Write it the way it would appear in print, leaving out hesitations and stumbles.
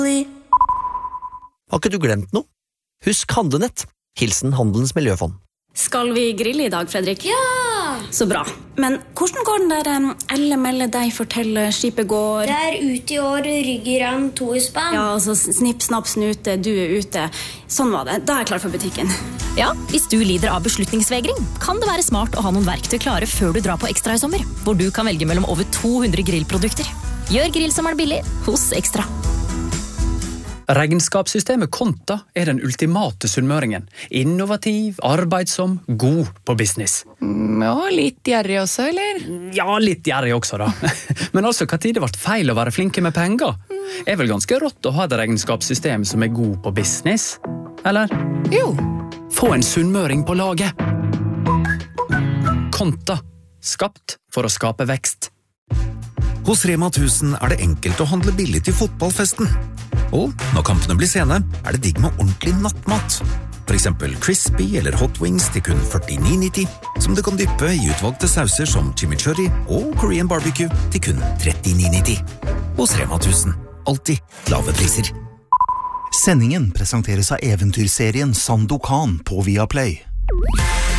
Har ikke du glemt noe? Husk Handlenett. Hilsen Handelens Miljøfond. Skal vi grille I dag, Fredrik? Ja! Så bra. Men hvordan går den der Elle melde deg fortelle skipet går? Det ute I år, rygger han 2 I spann. Ja, altså snipp, snapp, snute, du ute. Sånn var det. Da jeg klar for butikken. Ja, hvis du lider av beslutningsvegring, kan det være smart å ha noen verktøy klare før du drar på Ekstra I sommer, hvor du kan velge mellom over 200 grillprodukter. Gjør grillsommeren billig hos Ekstra. Regnskapssystemet Konta den ultimate sunnmøringen. Innovativ, arbeidsom, god på business. Ja, litt gjerrig også, eller? Ja, litt gjerrig også da. Men altså, hva tid det ble feil å være flinke med penger? Vel ganske rått å ha et regnskapssystem som god på business? Eller? Jo. Få en sunnmøring på laget. Konta. Skapt for å skape vekst. Hos Rema 1000 det enkelt å handle billig til fotballfesten. Og når kampene blir sene, det digg med ordentlig nattmat. For eksempel crispy eller hot wings til kun 49,90, som du kan dyppe I utvalgte sauser som chimichurri og Korean barbecue til kun 39,90. Hos Rema 1000. Alltid lave priser. Sendingen presenteres av eventyrserien Sandokan på Viaplay.